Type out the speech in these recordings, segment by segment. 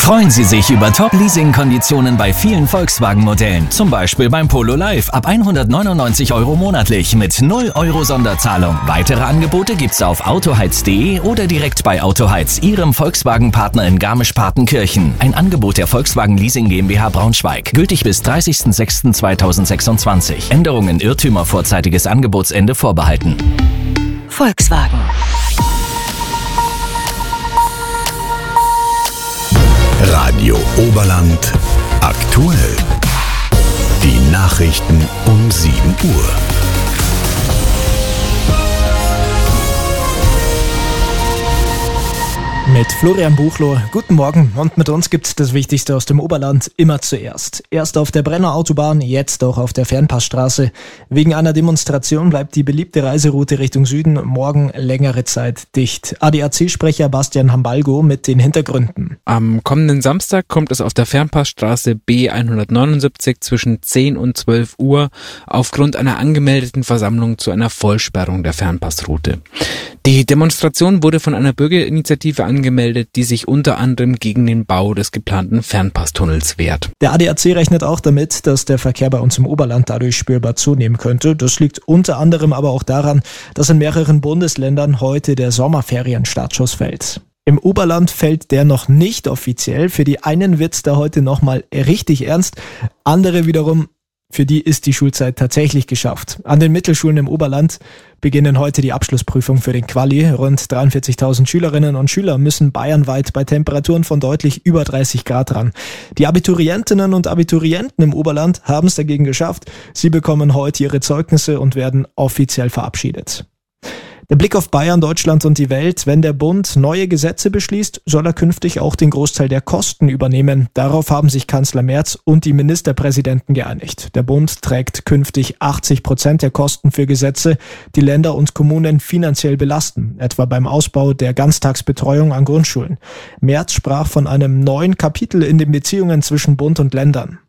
Freuen Sie sich über Top-Leasing-Konditionen bei vielen Volkswagen-Modellen. Zum Beispiel beim Polo Live ab 199 € monatlich mit 0 € Sonderzahlung. Weitere Angebote gibt's auf autoheiz.de oder direkt bei Autoheiz, Ihrem Volkswagen-Partner in Garmisch-Partenkirchen. Ein Angebot der Volkswagen Leasing GmbH Braunschweig. Gültig bis 30.06.2026. Änderungen, Irrtümer, vorzeitiges Angebotsende vorbehalten. Volkswagen. Radio Oberland aktuell. Die Nachrichten um 7 Uhr. Mit Florian Buchloh. Guten Morgen und mit uns gibt's das Wichtigste aus dem Oberland immer zuerst. Erst auf der Brenner Autobahn, jetzt auch auf der Fernpassstraße. Wegen einer Demonstration bleibt die beliebte Reiseroute Richtung Süden morgen längere Zeit dicht. ADAC-Sprecher Bastian Hambalgo mit den Hintergründen. Am kommenden Samstag kommt es auf der Fernpassstraße B179 zwischen 10 und 12 Uhr aufgrund einer angemeldeten Versammlung zu einer Vollsperrung der Fernpassroute. Die Demonstration wurde von einer Bürgerinitiative angemeldet, die sich unter anderem gegen den Bau des geplanten Fernpasstunnels wehrt. Der ADAC rechnet auch damit, dass der Verkehr bei uns im Oberland dadurch spürbar zunehmen könnte. Das liegt unter anderem aber auch daran, dass in mehreren Bundesländern heute der Sommerferienstartschuss fällt. Im Oberland fällt der noch nicht offiziell. Für die einen wird's da heute nochmal richtig ernst. Andere wiederum, für die ist die Schulzeit tatsächlich geschafft. An den Mittelschulen im Oberland beginnen heute die Abschlussprüfungen für den Quali. Rund 43.000 Schülerinnen und Schüler müssen bayernweit bei Temperaturen von deutlich über 30 Grad ran. Die Abiturientinnen und Abiturienten im Oberland haben es dagegen geschafft. Sie bekommen heute ihre Zeugnisse und werden offiziell verabschiedet. Der Blick auf Bayern, Deutschland und die Welt. Wenn der Bund neue Gesetze beschließt, soll er künftig auch den Großteil der Kosten übernehmen. Darauf haben sich Kanzler Merz und die Ministerpräsidenten geeinigt. Der Bund trägt künftig 80% der Kosten für Gesetze, die Länder und Kommunen finanziell belasten, etwa beim Ausbau der Ganztagsbetreuung an Grundschulen. Merz sprach von einem neuen Kapitel in den Beziehungen zwischen Bund und Ländern.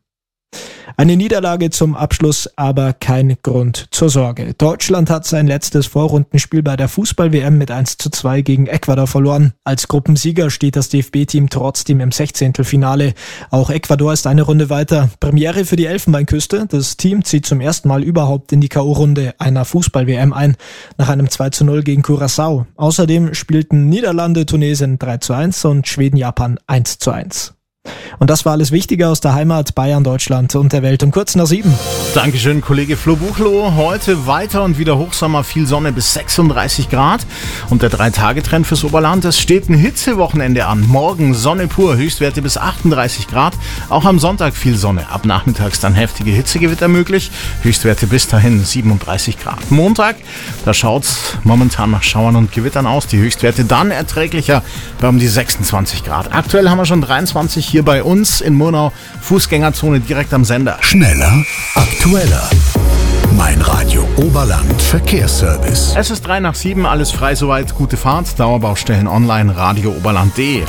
Eine Niederlage zum Abschluss, aber kein Grund zur Sorge. Deutschland hat sein letztes Vorrundenspiel bei der Fußball-WM mit 1:2 gegen Ecuador verloren. Als Gruppensieger steht das DFB-Team trotzdem im 16. Auch Ecuador ist eine Runde weiter. Premiere für die Elfenbeinküste. Das Team zieht zum ersten Mal überhaupt in die K.O.-Runde einer Fußball-WM ein, nach einem 2:0 gegen Curaçao. Außerdem spielten Niederlande, Tunesien 3:1 und Schweden, Japan 1:1. Und das war alles Wichtige aus der Heimat, Bayern, Deutschland und der Welt um kurz nach 7. Dankeschön, Kollege Flo Buchloh. Heute weiter und wieder Hochsommer, viel Sonne bis 36 Grad. Und der 3-Tage-Trend fürs Oberland, es steht ein Hitzewochenende an. Morgen Sonne pur, Höchstwerte bis 38 Grad. Auch am Sonntag viel Sonne. Ab nachmittags dann heftige Hitzegewitter möglich. Höchstwerte bis dahin 37 Grad. Montag, da schaut's momentan nach Schauern und Gewittern aus. Die Höchstwerte dann erträglicher bei um die 26 Grad. Aktuell haben wir schon 23 hier bei uns in Murnau, Fußgängerzone direkt am Sender. Schneller, aktueller. Mein Radio Oberland Verkehrsservice. Es ist 6:03, alles frei soweit, gute Fahrt, Dauerbaustellen online, radiooberland.de.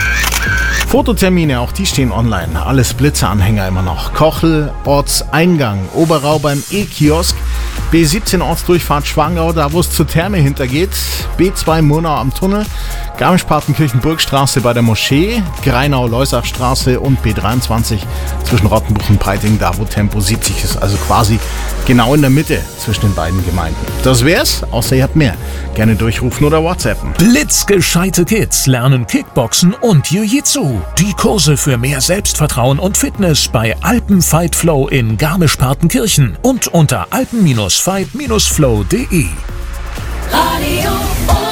Fototermine, auch die stehen online, alles Blitzeranhänger immer noch. Kochel, Ortseingang, Oberrau beim E-Kiosk, B17 Ortsdurchfahrt Schwangau, da wo es zur Therme hintergeht, B2 Murnau am Tunnel, Garmisch-Partenkirchen-Burgstraße bei der Moschee, Greinau-Leusachstraße und B23 zwischen Rottenbuch und Peiting, da wo Tempo 70 ist, also quasi genau in der Mitte zwischen den beiden Gemeinden. Das wär's, außer ihr habt mehr. Gerne durchrufen oder WhatsAppen. Blitzgescheite Kids lernen Kickboxen und Jiu-Jitsu. Die Kurse für mehr Selbstvertrauen und Fitness bei Alpen-Fight Flow in Garmisch-Partenkirchen und unter alpen-fight-flow.de. Radio Oberland.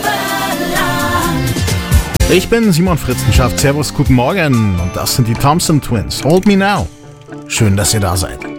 Ich bin Simon Fritzenschaft. Servus, guten Morgen. Und das sind die Thompson Twins. Hold Me Now. Schön, dass ihr da seid.